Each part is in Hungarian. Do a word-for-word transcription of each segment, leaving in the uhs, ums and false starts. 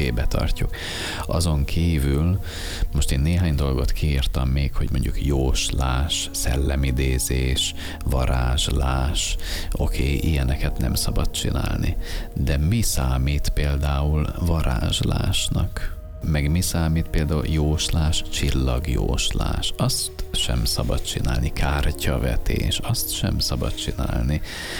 kézfébe tartjuk. Azon kívül most én néhány dolgot kiírtam még, hogy mondjuk jóslás, szellemidézés, varázslás, oké, okay, ilyeneket nem szabad csinálni. De mi számít például varázslásnak? Meg mi számít például jóslás, csillagjóslás? Azt sem szabad csinálni. Kártyavetés, azt sem szabad csinálni.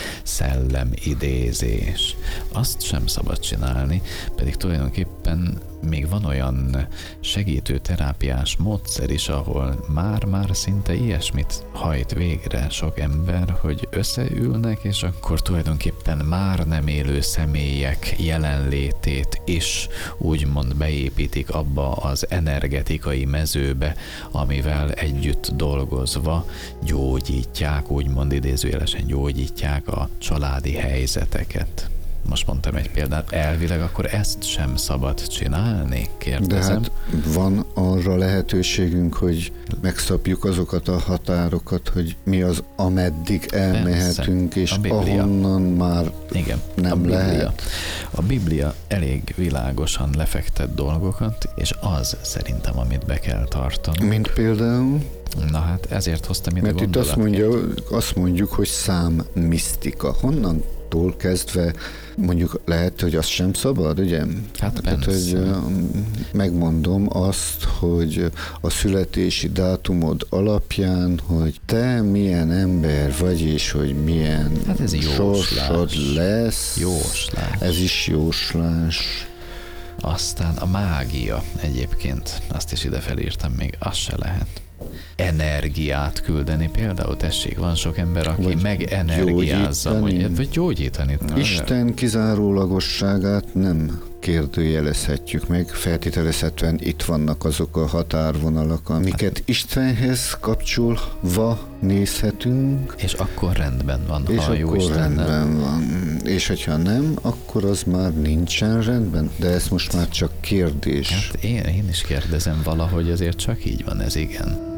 Szellemidézés, azt sem szabad csinálni, pedig tulajdonképpen még van olyan segítő terápiás módszer is, ahol már-már szinte ilyesmit hajt végre sok ember, hogy összeülnek, és akkor tulajdonképpen már nem élő személyek jelenlétét is úgymond beépítik abba az energetikai mezőbe, amivel együtt dolgozva gyógyítják, úgymond idézőjelesen gyógyítják a családi helyzeteket. Most mondtam egy példát, elvileg akkor ezt sem szabad csinálni, kérdezem. De hát van arra lehetőségünk, hogy megszabjuk azokat a határokat, hogy mi az, ameddig elmehetünk, persze, és ahonnan már igen, nem a Biblia, lehet. A Biblia elég világosan lefektet dolgokat, és az szerintem, amit be kell tartani. Mint például? Na hát ezért hoztam ide Mert itt azt, mondja, azt mondjuk, hogy számmisztika. Honnan tól kezdve mondjuk lehet, hogy az sem szabad, ugye? Hát Tehát, hogy megmondom azt, hogy a születési dátumod alapján, hogy te milyen ember vagy, és hogy milyen hát ez sorsod lesz. Jóslás. Ez is jóslás. Aztán a mágia egyébként, azt is ide felírtam még, az se lehet. Energiát küldeni például, tessék, van sok ember, aki vagy megenergiázza, vagy, vagy gyógyítani. Isten kizárólagosságát nem kérdőjelezhetjük meg, feltételezhetően itt vannak azok a határvonalak, amiket hát, Istenhez kapcsolva nézhetünk. És akkor rendben van, és ha jó akkor Istennel. rendben van. És hogyha nem, akkor az már nincsen rendben, de ez most már csak kérdés. Hát én, én is kérdezem valahogy, azért csak így van ez, igen.